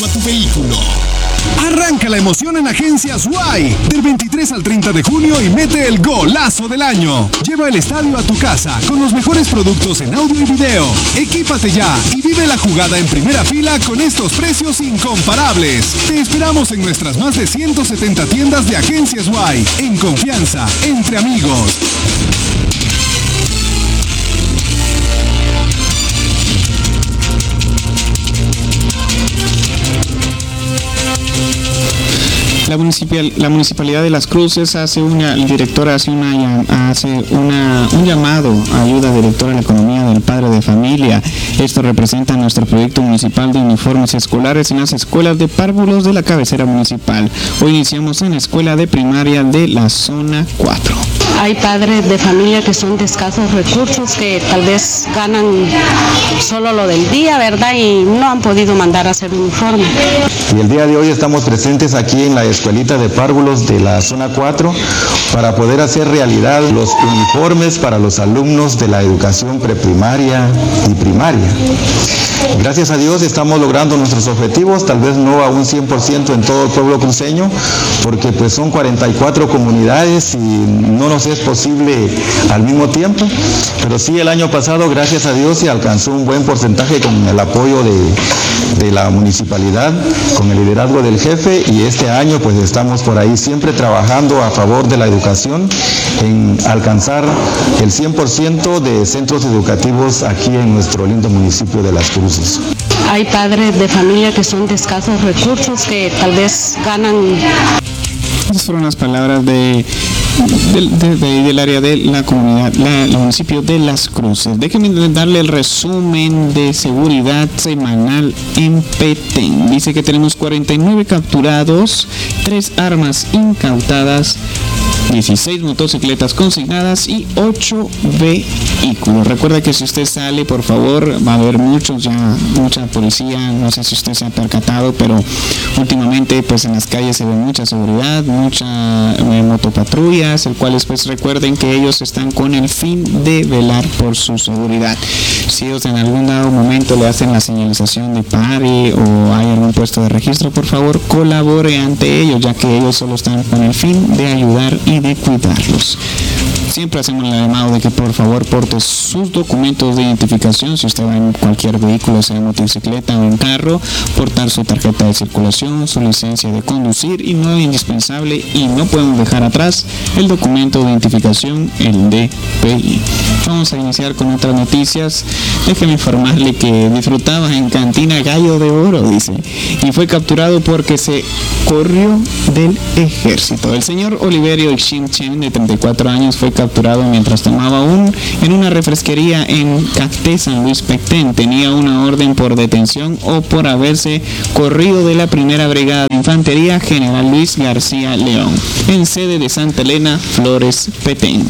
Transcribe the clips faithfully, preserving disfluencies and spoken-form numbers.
a tu vehículo. Arranca la emoción en Agencias Y del veintitrés al treinta de junio y mete el golazo del año. Lleva el estadio a tu casa con los mejores productos en audio y video. Equípate ya y vive la jugada en primera fila con estos precios incomparables. Te esperamos en nuestras más de ciento setenta tiendas de Agencias Y. En confianza, entre amigos. La, municipal, la Municipalidad de Las Cruces hace una, el director hace, una, hace una, un llamado a ayuda directora a la economía del padre de familia. Esto representa nuestro proyecto municipal de uniformes escolares en las escuelas de párvulos de la cabecera municipal. Hoy iniciamos en la escuela de primaria de la zona cuatro. Hay padres de familia que son de escasos recursos, que tal vez ganan solo lo del día, ¿verdad? Y no han podido mandar a hacer uniforme. Y el día de hoy estamos presentes aquí en la escuelita de párvulos de la zona cuatro para poder hacer realidad los uniformes para los alumnos de la educación preprimaria y primaria. Gracias a Dios estamos logrando nuestros objetivos, tal vez no a un cien por ciento en todo el pueblo cruceño, porque pues son cuarenta y cuatro comunidades y no nos es posible al mismo tiempo, pero sí el año pasado, gracias a Dios, se alcanzó un buen porcentaje con el apoyo de, de la municipalidad, con el liderazgo del jefe, y este año pues estamos por ahí siempre trabajando a favor de la educación en alcanzar el cien por ciento de centros educativos aquí en nuestro lindo municipio de Las Cruces. Hay padres de familia que son de escasos recursos, que tal vez ganan... Esas fueron las palabras de, de, de, de del área de la comunidad, la, el municipio de Las Cruces. Déjenme darle el resumen de seguridad semanal en Petén. Dice que tenemos cuarenta y nueve capturados, tres armas incautadas, dieciséis motocicletas consignadas y ocho vehículos. Recuerda que si usted sale, por favor, va a haber muchos ya, mucha policía, no sé si usted se ha percatado, pero últimamente pues en las calles se ve mucha seguridad, mucha eh, motopatrullas, el cual pues recuerden que ellos están con el fin de velar por su seguridad. Si ellos en algún dado momento le hacen la señalización de pare o hay algún puesto de registro, por favor colabore ante ellos, ya que ellos solo están con el fin de ayudar y de cuidarlos. Siempre hacemos el llamado de que por favor porte sus documentos de identificación. Si usted va en cualquier vehículo, sea motocicleta o en carro, portar su tarjeta de circulación, su licencia de conducir, y no es indispensable y no podemos dejar atrás el documento de identificación, el D P I. Vamos a iniciar con otras noticias. Déjeme informarle que disfrutaba en cantina gallo de oro, dice, y fue capturado porque se corrió del ejército. El señor Oliverio Ixin Chen, de treinta y cuatro años, fue capturado mientras tomaba un en una refresquería en Cacté, San Luis Petén. Tenía una orden por detención o por haberse corrido de la primera brigada de infantería General Luis García León, en sede de Santa Elena, Flores, Petén.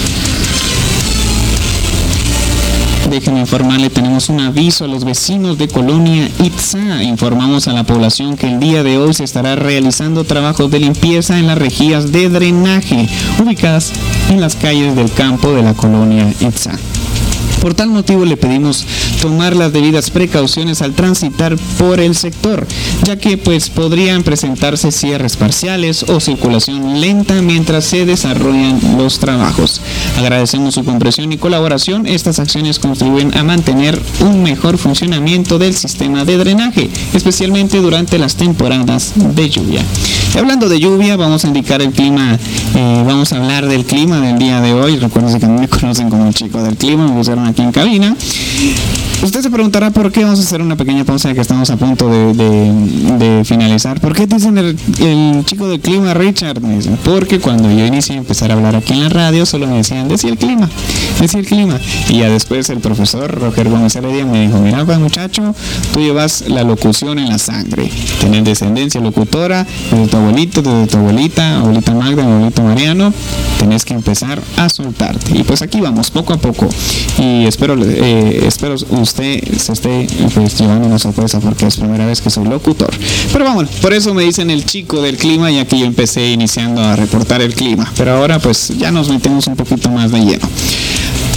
Déjenme informarle, tenemos un aviso a los vecinos de Colonia Itzá. Informamos a la población que el día de hoy se estará realizando trabajos de limpieza en las rejillas de drenaje ubicadas en las calles del campo de la Colonia Itzá. Por tal motivo le pedimos tomar las debidas precauciones al transitar por el sector, ya que pues podrían presentarse cierres parciales o circulación lenta mientras se desarrollan los trabajos. Agradecemos su comprensión y colaboración. Estas acciones contribuyen a mantener un mejor funcionamiento del sistema de drenaje, especialmente durante las temporadas de lluvia. Y hablando de lluvia, vamos a indicar el clima, eh, vamos a hablar del clima del día de hoy. Recuerden que a mí me conocen como el chico del clima, me pusieron aquí en cabina. Usted se preguntará por qué. Vamos a hacer una pequeña pausa, que estamos a punto de, de, de finalizar. ¿Por qué dicen el, el chico del clima, Richard? Me dicen, porque cuando yo inicié a empezar a hablar aquí en la radio, solo me decían, decía el clima, decía el clima. Y ya después el profesor Roger Gómez Heredia me dijo, mira pues muchacho, tú llevas la locución en la sangre, tienes descendencia locutora desde tu abuelito, desde tu abuelita, abuelita Magda, abuelito Mariano, tenés que empezar a soltarte. Y pues aquí vamos, poco a poco. Y espero, eh, espero usted se esté pues, llevando una sorpresa, porque es primera vez que soy locutor. Pero vamos, por eso me dicen el chico del clima, ya que yo empecé iniciando a reportar el clima. Pero ahora pues ya nos metemos un poquito más de lleno.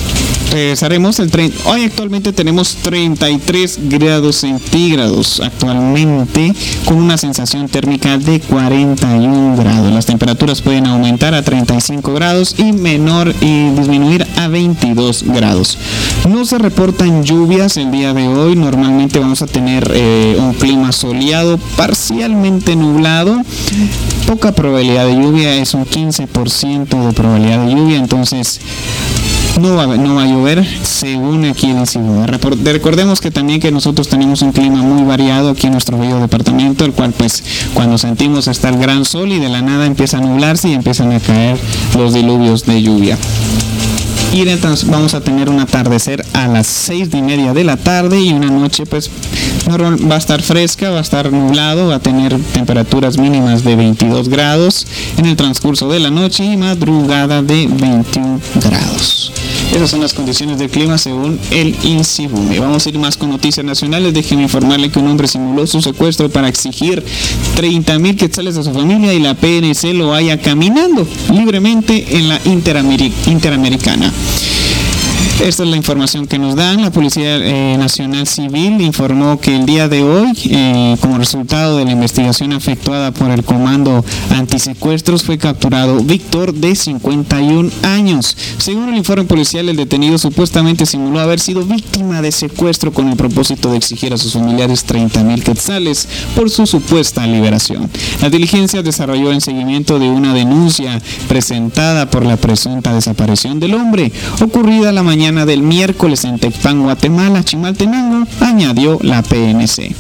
Regresaremos el tren. Hoy actualmente tenemos treinta y tres grados centígrados actualmente, con una sensación térmica de cuarenta y uno grados. Las temperaturas pueden aumentar a treinta y cinco grados y menor y disminuir a veintidós grados. No se reportan lluvias el día de hoy. Normalmente vamos a tener eh, un clima soleado, parcialmente nublado. Poca probabilidad de lluvia, es un quince por ciento de probabilidad de lluvia, entonces No va, no va a llover según aquí el Insibune. Recordemos que también que nosotros tenemos un clima muy variado aquí en nuestro bello departamento, el cual pues cuando sentimos está el gran sol y de la nada empieza a nublarse y empiezan a caer los diluvios de lluvia. Y entonces vamos a tener un atardecer a las seis y media de la tarde y una noche pues va a estar fresca, va a estar nublado, va a tener temperaturas mínimas de veintidós grados en el transcurso de la noche y madrugada de veintiún grados. Esas son las condiciones del clima según el Insibune. Vamos a ir más con noticias nacionales. Déjenme informarle que un hombre simuló su secuestro para exigir treinta mil quetzales a su familia y la P N C lo halla caminando libremente en la Interameri- Interamericana. Esta es la información que nos dan. La Policía eh, Nacional Civil informó que el día de hoy, eh, como resultado de la investigación efectuada por el Comando Antisecuestros, fue capturado Víctor, de cincuenta y un años. Según el informe policial, el detenido supuestamente simuló haber sido víctima de secuestro con el propósito de exigir a sus familiares treinta mil quetzales por su supuesta liberación. La diligencia desarrolló en seguimiento de una denuncia presentada por la presunta desaparición del hombre, ocurrida la mañana del miércoles en Tecpan, Guatemala, Chimaltenango, añadió la P N C.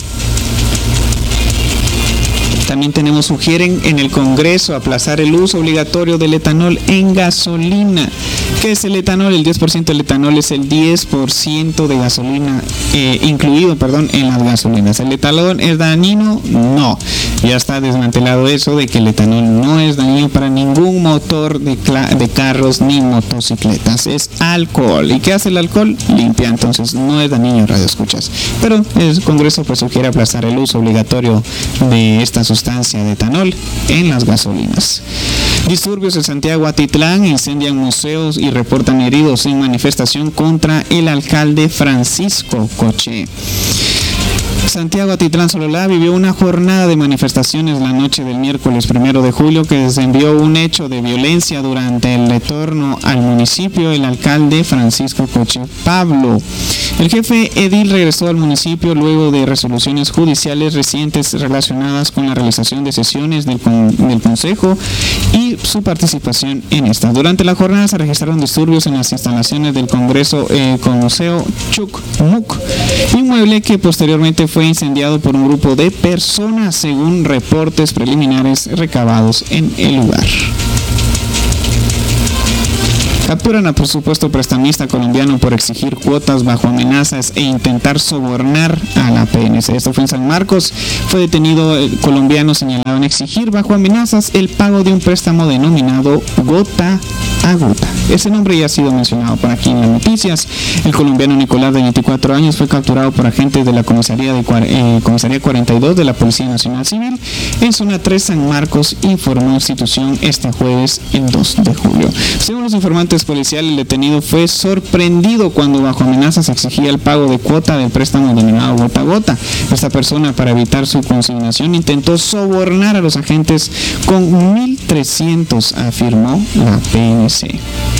También tenemos, sugieren en el Congreso aplazar el uso obligatorio del etanol en gasolina. ¿Qué es el etanol? El diez por ciento del etanol es el diez por ciento de gasolina, eh, incluido, perdón, en las gasolinas. ¿El etanol es dañino? No. Ya está desmantelado eso de que el etanol no es dañino para ningún motor de, de carros ni motocicletas. Es alcohol. ¿Y qué hace el alcohol? Limpia, entonces no es dañino, radio escuchas. Pero el Congreso pues sugiere aplazar el uso obligatorio de esta sustancia de etanol en las gasolinas. Disturbios en Santiago Atitlán, incendian museos y reportan heridos en manifestación contra el alcalde Francisco Coche. Santiago Atitlán Sololá vivió una jornada de manifestaciones la noche del miércoles primero de julio que desenvió un hecho de violencia durante el retorno al municipio el alcalde Francisco Coche Pablo. El jefe edil regresó al municipio luego de resoluciones judiciales recientes relacionadas con la realización de sesiones del, con, del consejo y su participación en esta. Durante la jornada se registraron disturbios en las instalaciones del Congreso eh, con Museo Chucmuc, inmueble que posteriormente fue incendiado por un grupo de personas, según reportes preliminares recabados en el lugar. Capturan a, por supuesto, prestamista colombiano por exigir cuotas bajo amenazas e intentar sobornar a la P N C. Esto fue en San Marcos. Fue detenido el colombiano señalado en exigir bajo amenazas el pago de un préstamo denominado Gota a Gota. Ese nombre ya ha sido mencionado por aquí en las noticias. El colombiano Nicolás, de veinticuatro años, fue capturado por agentes de la comisaría, de, eh, comisaría cuarenta y dos de la Policía Nacional Civil en zona tres San Marcos, informó institución este jueves, el dos de julio. Según los informantes policiales, el detenido fue sorprendido cuando bajo amenazas exigía el pago de cuota del préstamo denominado Gota a Gota. Esta persona, para evitar su consignación, intentó sobornar a los agentes con mil trescientos, afirmó la P N C.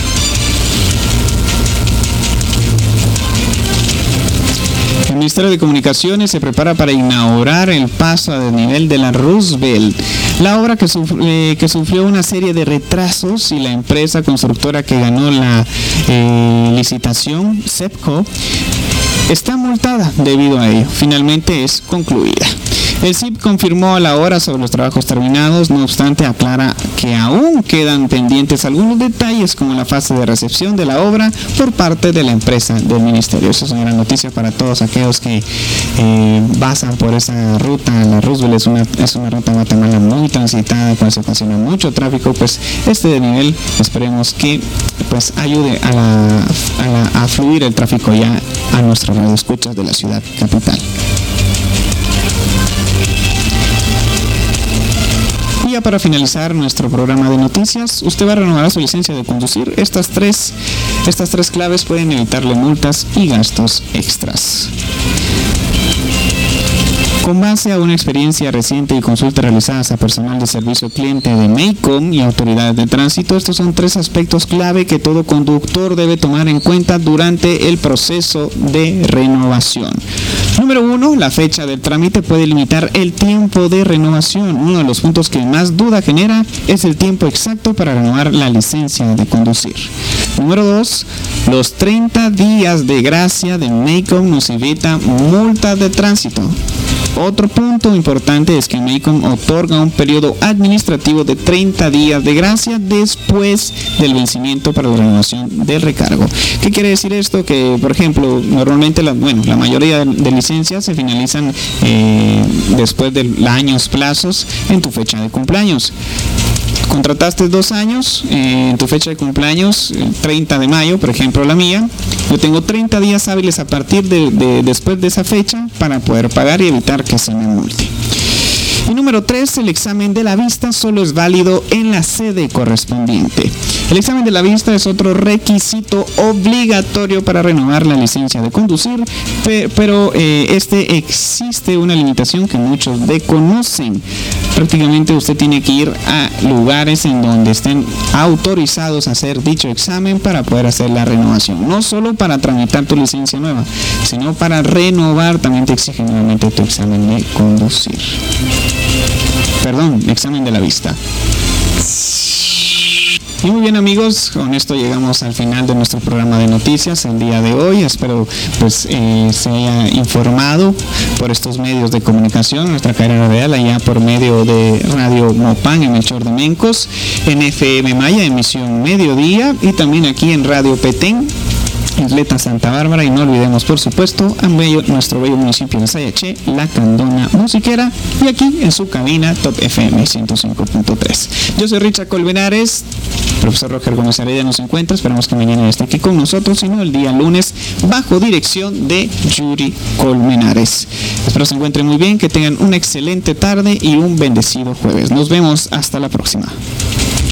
El Ministerio de Comunicaciones se prepara para inaugurar el paso a desnivel de la Roosevelt. La obra que, sufrió, eh, que sufrió una serie de retrasos y la empresa constructora que ganó la eh, licitación, SEPCO, está multada debido a ello. Finalmente es concluida. El C I P confirmó a la hora sobre los trabajos terminados, no obstante aclara que aún quedan pendientes algunos detalles como la fase de recepción de la obra por parte de la empresa del ministerio. Eso es una gran noticia para todos aquellos que eh, pasan por esa ruta. La Roosevelt es una, es una ruta en Guatemala muy transitada, cual se ocasiona mucho tráfico. Pues este desnivel esperemos que pues ayude a, la, a, la, a fluir el tráfico ya a nuestras radioescuchas de la ciudad capital. Y ya para finalizar nuestro programa de noticias, usted va a renovar su licencia de conducir. Estas tres, estas tres claves pueden evitarle multas y gastos extras. Con base a una experiencia reciente y consultas realizadas a personal de servicio cliente de Maycom y autoridades de tránsito, estos son tres aspectos clave que todo conductor debe tomar en cuenta durante el proceso de renovación. Número uno, la fecha del trámite puede limitar el tiempo de renovación. Uno de los puntos que más duda genera es el tiempo exacto para renovar la licencia de conducir. Número dos, los treinta días de gracia de Maycom nos evita multas de tránsito. Otro punto importante es que Maycom otorga un periodo administrativo de treinta días de gracia después del vencimiento para la renovación del recargo. ¿Qué quiere decir esto? Que, por ejemplo, normalmente la, bueno, la mayoría de, de licencias se finalizan eh, después de años plazos en tu fecha de cumpleaños. Contrataste dos años, eh, en tu fecha de cumpleaños, el treinta de mayo, por ejemplo la mía, yo tengo treinta días hábiles a partir de, de después de esa fecha para poder pagar y evitar que se me multe. Y número tres, el examen de la vista solo es válido en la sede correspondiente. El examen de la vista es otro requisito obligatorio para renovar la licencia de conducir, pero eh, este existe una limitación que muchos desconocen. Prácticamente usted tiene que ir a lugares en donde estén autorizados a hacer dicho examen para poder hacer la renovación. No solo para tramitar tu licencia nueva, sino para renovar también te exigen nuevamente tu examen de conducir. Perdón, examen de la vista. Y muy bien, amigos, con esto llegamos al final de nuestro programa de noticias el día de hoy. Espero pues eh, se haya informado por estos medios de comunicación, nuestra carrera real, allá por medio de Radio Mopan en Melchor de Mencos, en F M Maya, emisión mediodía, y también aquí en Radio Petén, Isleta Santa Bárbara, y no olvidemos por supuesto a bello, nuestro bello municipio de Sayaché, La Candona Musiquera, y aquí en su cabina Top F M ciento cinco punto tres. Yo soy Richard Colmenares. Profesor Roger Gómez Heredia nos encuentra, esperamos que mañana esté aquí con nosotros, sino el día lunes bajo dirección de Yuri Colmenares. Espero se encuentren muy bien, que tengan una excelente tarde y un bendecido jueves. Nos vemos hasta la próxima.